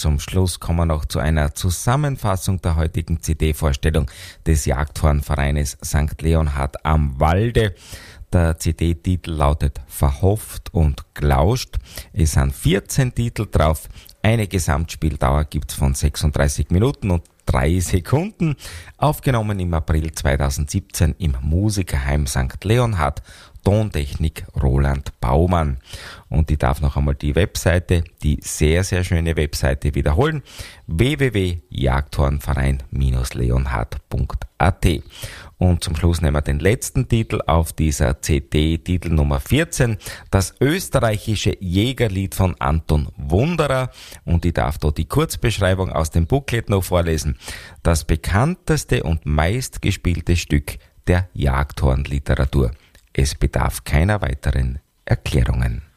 zum Schluss kommen wir noch zu einer Zusammenfassung der heutigen CD-Vorstellung des Jagdhornvereines St. Leonhard am Walde. Der CD-Titel lautet Verhofft und Glauscht. Es sind 14 Titel drauf. Eine Gesamtspieldauer gibt's von 36 Minuten und 3 Sekunden. Aufgenommen im April 2017 im Musikerheim St. Leonhard. Tontechnik Roland Baumann. Und ich darf noch einmal die Webseite, die sehr, sehr schöne Webseite wiederholen. www.jagdhornverein-leonhard.at. Und zum Schluss nehmen wir den letzten Titel auf dieser CD, Titel Nummer 14, das österreichische Jägerlied von Anton Wunderer. Und ich darf da die Kurzbeschreibung aus dem Booklet noch vorlesen. Das bekannteste und meistgespielte Stück der Jagdhornliteratur. Es bedarf keiner weiteren Erklärungen.